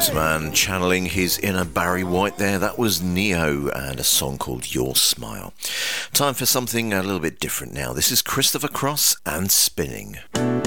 Man channeling his inner Barry White there. That was Neo and a song called Your Smile. Time for something a little bit different now. This is Christopher Cross and Spinning.